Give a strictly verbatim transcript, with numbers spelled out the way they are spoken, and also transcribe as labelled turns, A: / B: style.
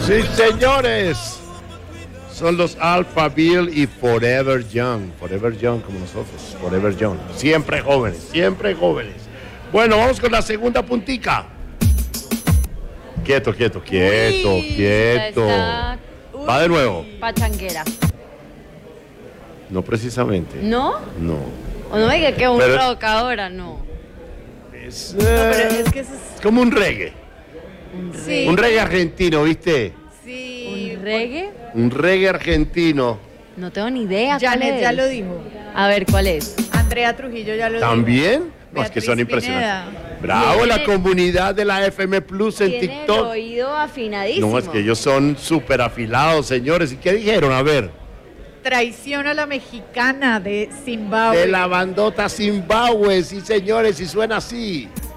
A: Sí, señores. Son los Alphaville y Forever Young. Forever Young como nosotros. Forever Young. Siempre jóvenes, siempre jóvenes. Bueno, vamos con la segunda puntica. Quieto, quieto, quieto,
B: Uy,
A: quieto.
B: está-
A: Va de nuevo.
B: Pachanguera.
A: No precisamente.
B: ¿No?
A: No.
B: O no me diga que es un
A: Pero-
B: rock ahora, no.
A: Es,
C: No, pero
A: eh,
C: es que eso es...
A: es como un reggae.
B: Un
C: Sí.
B: reggae.
A: Un reggae argentino, ¿viste?
C: Sí.
B: ¿Un reggae?
A: Un reggae argentino.
B: No tengo ni idea. ¿cuál
C: Janet
B: es?
C: ya lo dijo.
B: A ver, ¿cuál es?
C: Andrea Trujillo ya lo dijo.
A: ¿También? No, es que
C: Beatriz
A: son
C: Pineda.
A: impresionantes. Bravo, la
B: Tiene-
A: comunidad de la F M Plus en
B: Tiene el
A: TikTok.
B: oído afinadísimo.
A: No, es que ellos son súper afilados, señores. ¿Y qué dijeron? A ver,
C: Traición a la mexicana de Zimbabue.
A: de la bandota Zimbabue, sí, señores, y suena así.